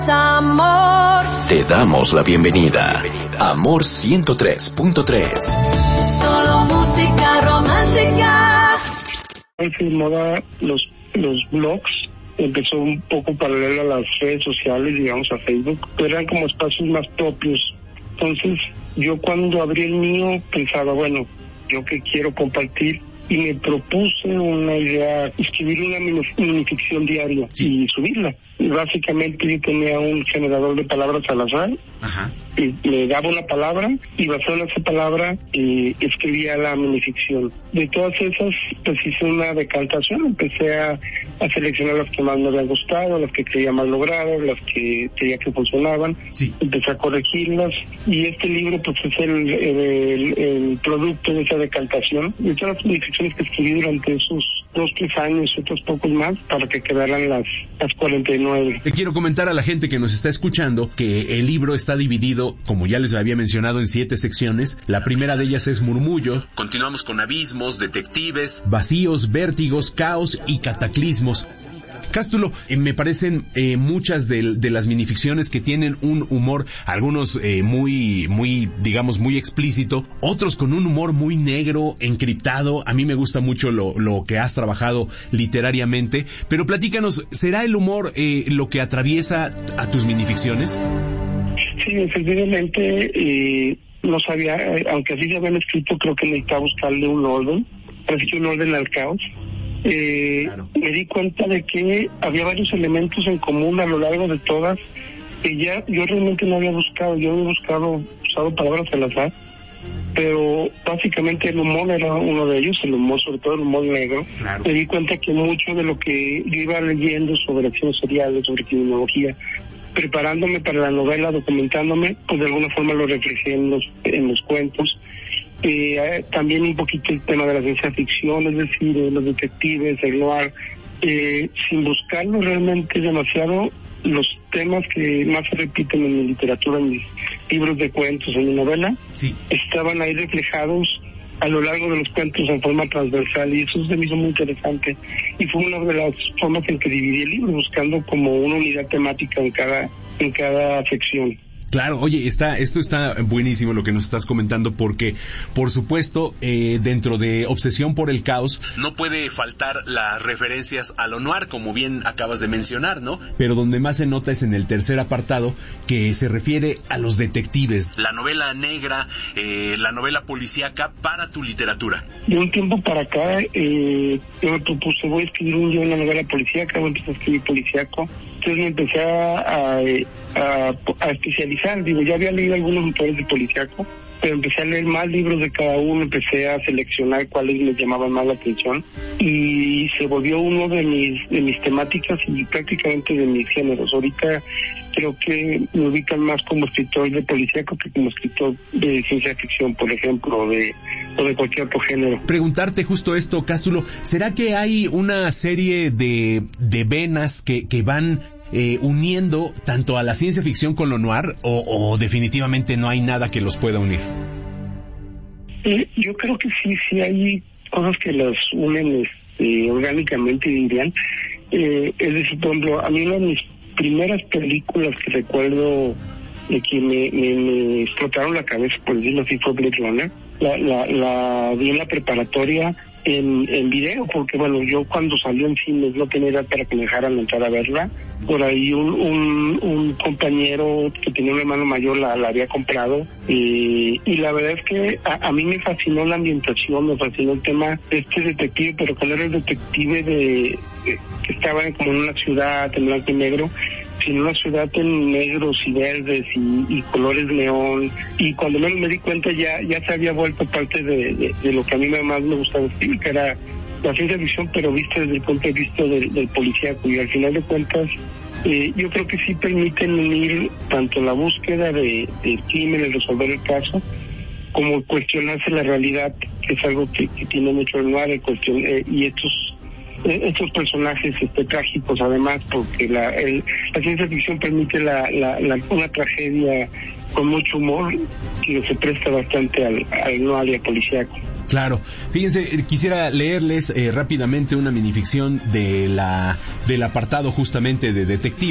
Amor. Te damos la bienvenida. Amor 103.3. Solo música romántica. Se moda los blogs. Empezó un poco paralelo a las redes sociales, digamos a Facebook, pero eran como espacios más propios. Entonces, yo cuando abrí el mío pensaba, bueno, yo que quiero compartir, y me propuse una idea, escribir una minificción diaria y subirla. Y básicamente yo tenía un generador de palabras al azar. Ajá. Y le daba una palabra y basado en esa palabra escribía la minificción. De todas esas, pues hice una decantación, empecé a seleccionar las que más me habían gustado, las que creía más logradas, las que creía que funcionaban. Sí. Empecé a corregirlas y este libro pues es el producto de esa decantación, de todas las minificciones que escribí durante esos 2-3 años y otros pocos más para que quedaran las 49. Te quiero comentar a la gente que nos está escuchando que el libro está dividido, como ya les había mencionado, en 7 secciones. La primera de ellas es Murmullo. Continuamos con abismos, detectives, vacíos, vértigos, caos y cataclismos. Cástulo, me parecen muchas de las minificciones que tienen un humor, algunos muy, digamos, muy explícito, otros con un humor muy negro, encriptado. A mí me gusta mucho lo que has trabajado literariamente, pero platícanos, ¿será el humor lo que atraviesa a tus minificciones? Sí, efectivamente, no sabía, aunque así se habían escrito, creo que necesitaba buscarle un orden, un orden al caos. Claro. Me di cuenta de que había varios elementos en común a lo largo de todas que ya yo realmente no había buscado. Yo había usado palabras al azar, pero básicamente el humor era uno de ellos, el humor, sobre todo el humor negro. Claro. Me di cuenta que mucho de lo que yo iba leyendo sobre acciones seriales, sobre criminología, preparándome para la novela, documentándome, pues de alguna forma lo reflejé en los cuentos. También un poquito el tema de la ciencia ficción, es decir, los detectives, el noir, sin buscarlo realmente demasiado, los temas que más se repiten en mi literatura, en mis libros de cuentos, en mi novela, sí, estaban ahí reflejados a lo largo de los cuentos en forma transversal, y eso se me hizo muy interesante, y fue una de las formas en que dividí el libro, buscando como una unidad temática en cada sección. Claro, oye, esto está buenísimo lo que nos estás comentando, porque, por supuesto, dentro de Obsesión por el Caos, no puede faltar las referencias a lo noir, como bien acabas de mencionar, ¿no? Pero donde más se nota es en el tercer apartado, que se refiere a los detectives. La novela negra, la novela policíaca para tu literatura. De un tiempo para acá, yo me propuse, voy a escribir una novela policíaca, voy a empezar a escribir policíaco. Entonces me empecé a especializar. Digo, ya había leído algunos autores de policíaco, pero empecé a leer más libros de cada uno, empecé a seleccionar cuáles me llamaban más la atención, y se volvió uno de mis temáticas y prácticamente de mis géneros. Ahorita creo que me ubican más como escritor de policíaco que como escritor de ciencia ficción, por ejemplo, o de cualquier otro género. Preguntarte justo esto, Cástulo, ¿será que hay una serie de venas que van uniendo tanto a la ciencia ficción con lo noir, o definitivamente no hay nada que los pueda unir? Yo creo que sí hay cosas que las unen orgánicamente, dirían. Es decir, por ejemplo, a mí una de mis primeras películas que recuerdo que me explotaron la cabeza, por decirlo así, fue Blade Runner. La vi en la preparatoria en video, porque bueno, yo cuando salió en cines no tenía edad para que me dejaran entrar a verla. Por ahí un compañero que tenía un hermano mayor la había comprado, y la verdad es que a mí me fascinó la ambientación, me fascinó el tema de este detective, pero que no era el detective que estaba como en una ciudad en blanco y negro, sino una ciudad en negros y verdes y colores neón, y cuando menos me di cuenta ya se había vuelto parte de lo que a mí más me gustaba escribir, que era la ciencia ficción, pero vista desde el punto de vista del policíaco, y al final de cuentas yo creo que sí permiten unir tanto la búsqueda del crimen, el resolver el caso, como cuestionarse la realidad, que es algo que tiene mucho el noir, y estos personajes trágicos, además, porque la ciencia ficción permite una tragedia con mucho humor que se presta bastante al noir y al policíaco. Claro. Fíjense, quisiera leerles rápidamente una minificción del apartado justamente de detective.